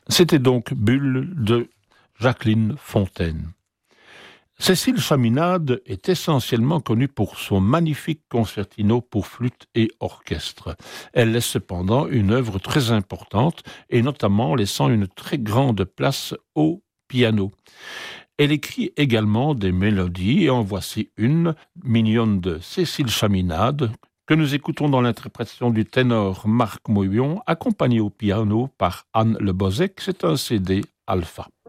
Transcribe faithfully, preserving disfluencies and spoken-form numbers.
C'était donc Bulle de Jacqueline Fontaine. Cécile Chaminade est essentiellement connue pour son magnifique concertino pour flûte et orchestre. Elle laisse cependant une œuvre très importante et notamment laissant une très grande place au piano. Elle écrit également des mélodies et en voici une, mignonne de Cécile Chaminade, que nous écoutons dans l'interprétation du ténor Marc Mouillon, accompagné au piano par Anne Le Bozec. C'est un C D Alpha.